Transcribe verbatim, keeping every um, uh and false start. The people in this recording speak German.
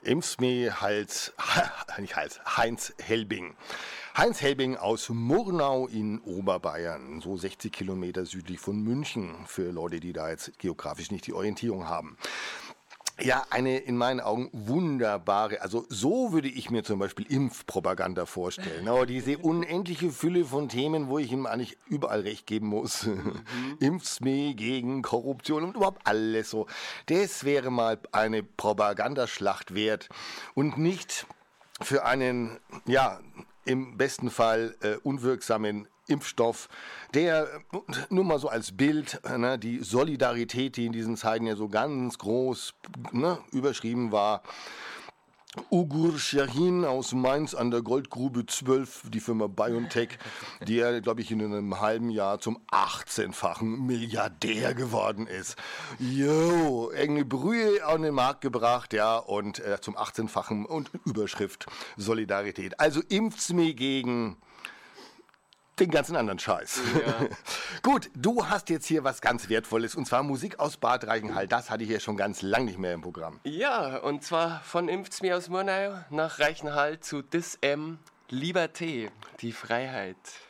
Impf's mir Hals, nicht Hals, Heinz Helbing. Heinz Helbing aus Murnau in Oberbayern, so sechzig Kilometer südlich von München, für Leute, die da jetzt geografisch nicht die Orientierung haben. Ja, eine in meinen Augen wunderbare, also so würde ich mir zum Beispiel Impfpropaganda vorstellen. Aber diese unendliche Fülle von Themen, wo ich ihm eigentlich überall recht geben muss. Mhm. Impf's mir gegen Korruption und überhaupt alles so. Das wäre mal eine Propagandaschlacht wert und nicht für einen, ja, im besten Fall äh, unwirksamen Impfstoff, der nur mal so als Bild, ne, die Solidarität, die in diesen Zeiten ja so ganz groß, ne, überschrieben war. Ugur Shahin aus Mainz an der Goldgrube zwölf, die Firma BioNTech, die ja, glaube ich, in einem halben Jahr zum achtzehnfachen Milliardär geworden ist. Jo, irgendeine Brühe an den Markt gebracht, ja, und äh, zum achtzehnfachen und Überschrift Solidarität. Also impft's mir gegen den ganzen anderen Scheiß. Ja. Gut, du hast jetzt hier was ganz Wertvolles, und zwar Musik aus Bad Reichenhall. Das hatte ich ja schon ganz lang nicht mehr im Programm. Ja, und zwar von Impft's mir aus Murnau nach Reichenhall zu Dis M. Liberté, die Freiheit.